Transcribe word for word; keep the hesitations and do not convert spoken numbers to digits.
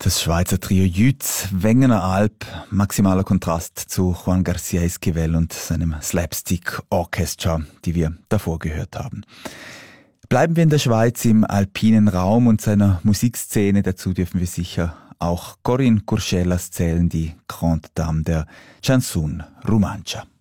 Das Schweizer Trio Jütz, Wengener Alp, maximaler Kontrast zu Juan García Esquivel und seinem Slapstick Orchestra, die wir davor gehört haben. Bleiben wir in der Schweiz im alpinen Raum und seiner Musikszene. Dazu dürfen wir sicher auch Corinne Curschelas zählen, die Grande Dame der Chanson Romancia.